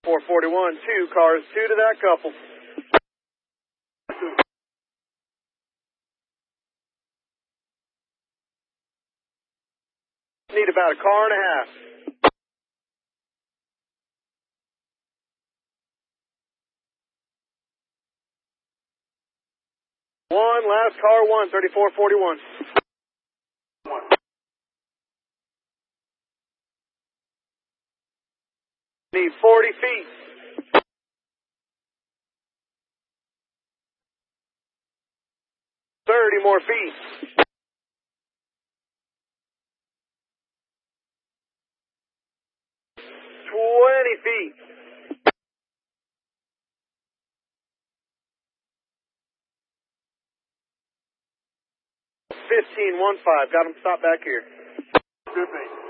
441, 2 cars, 2 to that couple. Need about a car and a half. One, last car, 1, 3441. Need 40 feet. 30 more feet. 20 feet. 15, 1-5. Got him stopped back here. Good, mate.